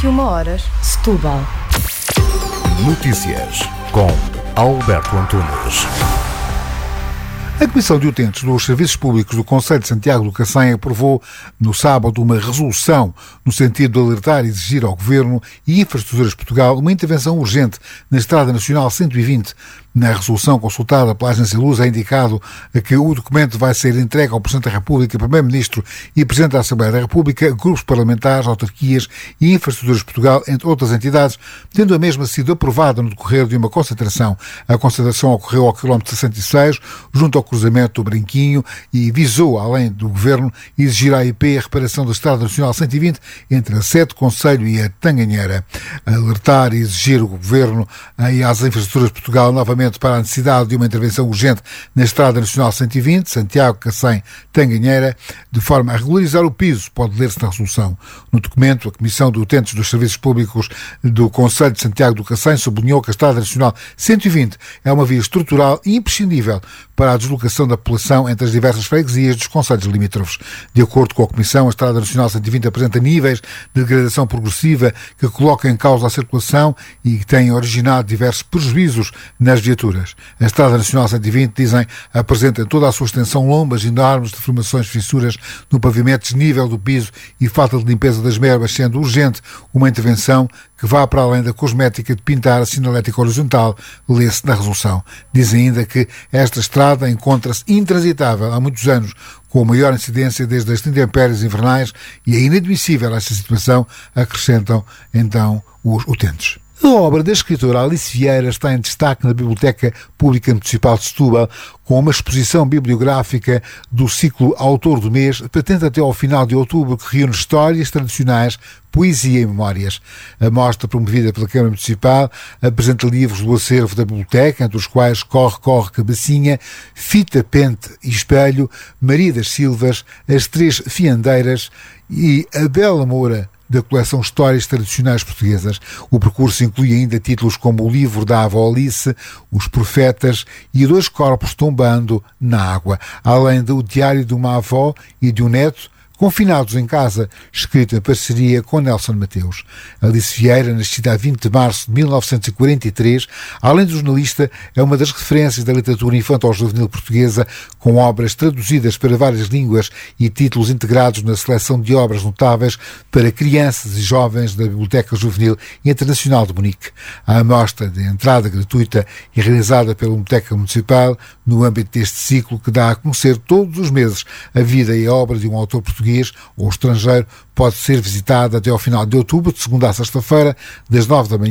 21h, Setúbal. Notícias com Alberto Antunes. A Comissão de Utentes dos Serviços Públicos do Concelho de Santiago do Cacém aprovou no sábado uma resolução no sentido de alertar e exigir ao Governo e Infraestruturas de Portugal uma intervenção urgente na Estrada Nacional 120. Na resolução consultada pela Agência Luz é indicado que o documento vai ser entregue ao Presidente da República, Primeiro-Ministro e Presidente da Assembleia da República, grupos parlamentares, autarquias e Infraestruturas de Portugal, entre outras entidades, tendo a mesma sido aprovada no decorrer de uma concentração. A concentração ocorreu ao quilómetro 66, junto ao cruzamento do Brinquinho, e visou, além do Governo, exigir à AIP a reparação da Estrada Nacional 120 entre a Sede Concelho e a Tanganheira. Alertar e exigir o Governo e às Infraestruturas de Portugal novamente para a necessidade de uma intervenção urgente na Estrada Nacional 120, Santiago, Cacém, Tanganheira, de forma a regularizar o piso, pode ler-se na resolução. No documento, a Comissão de Utentes dos Serviços Públicos do Concelho de Santiago do Cacém sublinhou que a Estrada Nacional 120 é uma via estrutural e imprescindível para a deslocação da população entre as diversas freguesias dos concelhos limítrofes. De acordo com a Comissão, a Estrada Nacional 120 apresenta níveis de degradação progressiva que colocam em causa a circulação e que têm originado diversos prejuízos nas viaturas. A Estrada Nacional 120, dizem, apresenta em toda a sua extensão lombas enormes, deformações, fissuras no pavimento, desnível do piso e falta de limpeza das merbas, sendo urgente uma intervenção que vá para além da cosmética de pintar a sinalética horizontal, lê-se na resolução. Dizem ainda que esta estrada encontra-se intransitável há muitos anos, com a maior incidência desde as intempéries invernais, e é inadmissível esta situação, acrescentam então os utentes. A obra da escritora Alice Vieira está em destaque na Biblioteca Pública Municipal de Setúbal, com uma exposição bibliográfica do ciclo Autor do Mês, patente até ao final de outubro, que reúne histórias tradicionais, poesia e memórias. A mostra, promovida pela Câmara Municipal, apresenta livros do acervo da biblioteca, entre os quais Corre, Corre, Cabecinha, Fita, Pente e Espelho, Maria das Silvas, As Três Fiandeiras e A Bela Moura, da coleção Histórias Tradicionais Portuguesas. O percurso inclui ainda títulos como O Livro da Avó Alice, Os Profetas e Dois Corpos Tombando na Água, além do Diário de uma Avó e de um Neto, Confinados em Casa, escrito em parceria com Nelson Mateus. Alice Vieira, nascida a 20 de março de 1943, além de jornalista, é uma das referências da literatura infantil-juvenil portuguesa, com obras traduzidas para várias línguas e títulos integrados na seleção de obras notáveis para crianças e jovens da Biblioteca Juvenil Internacional de Munique. A amostra de entrada gratuita e realizada pela Biblioteca Municipal, no âmbito deste ciclo que dá a conhecer todos os meses a vida e a obra de um autor português ou estrangeiro, pode ser visitada até ao final de outubro, de segunda a sexta-feira, das 9 da manhã